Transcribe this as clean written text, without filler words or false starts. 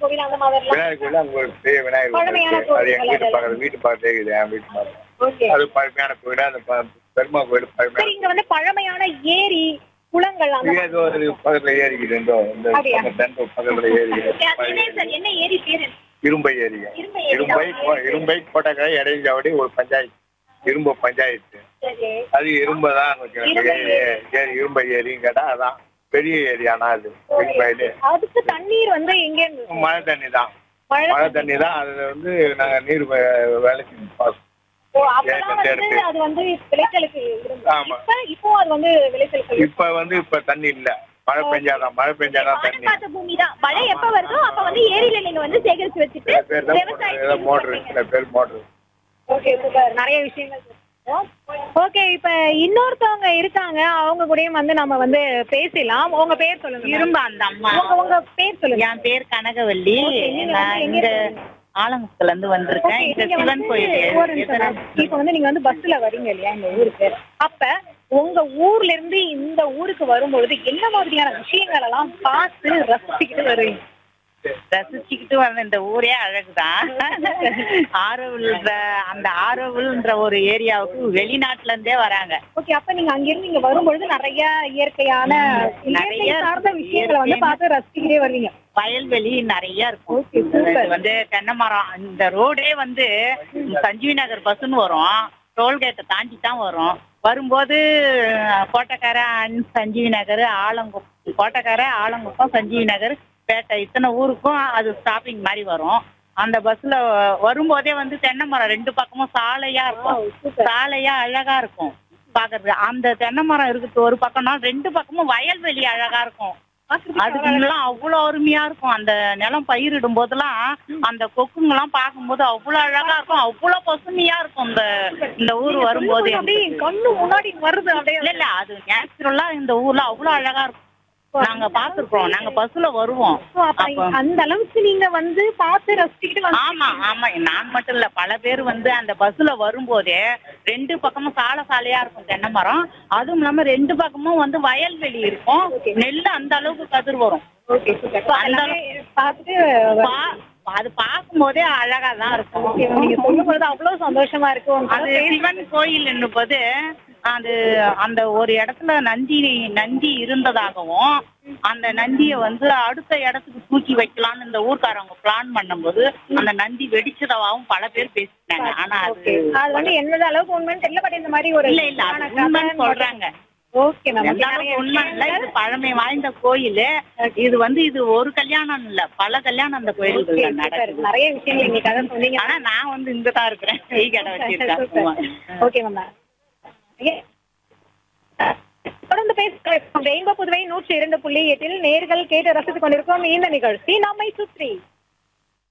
கோவில் அந்த மாதிரிலாம்? விநாயகர் கோயில் அங்க ஒரு பெரிய விநாயகர் கோயில் பழமையான இருக்கு. அது எங்க கோவில் வீட்டு பக்கத்துல இருக்குது, என் வீட்டு பக்கத்துல. ஓகே. அது பழமையான கோயில். அந்த பெருமா கோயில் சரி, பழமையான இங்க வந்து பழமையான ஏரி, குளங்கள் அந்த ஏதோ ஒரு பக்கத்துல ஏறிக்குது. இந்த அப்படியா? பக்கத்துல ஏறிக்குது. என்ன ஏரி பேரு? இரும்பை ஏரிங்க. இரும்பை ஏரி. இரும்பை கோட்டக்கரை இடைஞ்சாவடி ஒரு பஞ்சாயத்து, இரும்பு பஞ்சாயத்து. சரி. அது இரும்பை தான் இரும்பை ஏரி. இரும்பை ஏரின்னு கேட்டா அதான் பெரிய ஏரி. ஆனா அது இரும்பையிலே அதுக்கு தண்ணீர் வந்து எங்க இருந்து? மழை தண்ணி தான். மழை தண்ணி தான். அதுல வந்து நாங்க நீர் வேலைக்கு பாசோம். அப்பெல்லாம் வந்து அது வந்து விளைச்சலுக்கு இருந்தது. ஆமா. இப்போ அது வந்து விளைச்சலுக்கு இப்ப வந்து தண்ணி இல்ல. மழை பெஞ்சாதான் தண்ணி. பார்த்த பூமி தான். மழை எப்ப வருதோ அப்ப வந்து ஏரியில நீங்க வந்து சேகரிச்சு வச்சுட்டு மோட்டர், சில பேர் மோட்டர். Okay, super. நிறைய விஷயங்கள். ஓகே, இப்ப இன்னொருத்தவங்க இருக்காங்க, அவங்க கூடயும் வந்து நம்ம வந்து பேசலாம். உங்க பேர் சொல்லுங்க. இரும்பா அந்த அம்மா. உங்க பேர் சொல்லுங்க. என் பேர் கனகவல்லி. நான் எங்க இங்க ஆலங்குளத்துல இருந்து வந்திருக்கேன். இங்க சிவன் கோயில். இப்ப வந்து நீங்க வந்து பஸ்ல வரீங்க இல்லையா இந்த ஊருக்கு, அப்ப உங்க ஊர்ல இருந்து இந்த ஊருக்கு வரும்பொழுது என்ன மாதிரியான விஷயங்கள் எல்லாம் பார்த்து ரசிச்சுக்கிட்டு வருவீங்க? ரசிச்சுக்கிட்டு வந்த இந்த ஊரே அழகுதான். அந்த ஆரோவில்ன்ற ஒரு ஏரியாவுக்கு வெளிநாட்டுல இருந்தே வராங்க. ஓகே, அப்ப நீங்க அங்கிருந்து இங்க வரும்பொழுது நிறைய இயற்கையான சார்ந்த விஷயங்களை வந்து பார்த்து ரசிச்சுக்கிட்டே வருவீங்க. வயல்வெளி நிறைய இருக்கும். வந்து தென்னை மரம். இந்த ரோடே வந்து சஞ்சீவி நகர் பஸ்ன்னு வரும். டோல்கேட்டை தாண்டி தான் வரும். வரும்போது கோட்டக்கரை, சஞ்சீவி நகர், கோட்டக்கரை, ஆலங்குப்பம், சஞ்சீவி நகர், பேட்டை, இத்தனை ஊருக்கும் அது ஸ்டாப்பிங் மாதிரி வரும். அந்த பஸ்ல வரும்போதே வந்து தென்னை மரம் ரெண்டு பக்கமும் சாலையா இருக்கும். சாலையா அழகா இருக்கும் பாக்குறது. அந்த தென்னை மரம் இருக்குது ஒரு பக்கம்னா ரெண்டு பக்கமும் வயல்வெளி அழகா இருக்கும். அதுக்குலாம் அவ்வளவு அருமையா இருக்கும். அந்த நிலம் பயிரிடும் போதெல்லாம் அந்த கொக்குங்கெல்லாம் பார்க்கும்போது அவ்வளவு அழகா இருக்கும். அவ்வளவு பசுமையா இருக்கும் இந்த ஊர் வரும்போது. கண்ணு முன்னாடி வருது அப்படியே. இல்ல அது நேச்சுரலா இந்த ஊர்ல அவ்வளவு அழகா இருக்கும். நாங்க பாத்துருக்கோம். நாங்க பஸ்ல வருவோம். அந்த அளவுக்கு நீங்க வந்து பார்த்து ரசிச்சுக்கிட்டு. ஆமா ஆமா, நான் மட்டும் இல்ல, பல பேர் வந்து அந்த பஸ்ல வரும்போதே ரெண்டு பக்கமும் சாலையா இருக்கும் தென்னை மரம். அதுவும் இல்லாம ரெண்டு பக்கமும் வந்து வயல்வெளி இருக்கும். நெல்லு அந்த அளவுக்கு கதிர் வரும். அது பார்க்கும் போதே அழகா தான் இருக்கும். நீங்க சொல்லும் பொழுது அவ்வளவு சந்தோஷமா இருக்கும். அது சிவன் கோயில் என்னும்போது அது அந்த ஒரு இடத்துல நந்தி இருந்ததாகவும் அந்த நந்தியை வந்து அடுத்த இடத்துக்கு தூக்கி வைக்கலாம்னு இந்த ஊர்க்காரவங்க பிளான் பண்ணும்போது அந்த நந்தி வெடிச்சதாவும் பல பேர் பேசிட்டாங்க. ஆனா அது வந்து என்னது அளவுக்கு உண்மைன்னு தெரியல. பட் இந்த மாதிரி ஒரு இல்ல உண்மைன்னு சொல்றாங்க. ஓகே, உண்மை இல்ல, இது பழமை வாய்ந்த கோயில். இது வந்து இது ஒரு கல்யாணம் இல்ல, பல கல்யாணம் அந்த கோயிலுக்கு நடக்குது. நிறைய விஷயங்கள் எங்களுக்காக சொன்னீங்க. ஆனா நான் வந்து இங்கதான் இருக்கிறேன், கை கடை வச்சிருக்கேன். Okay ma'am. தொடர்ந்து பேசுகிறோம். ரெயின்போ புதுவை 102.8 நேயர்கள் கேட்டு ரசித்துக் கொண்டிருக்கோம் இந்த நிகழ்ச்சி நம்மை சுற்றி.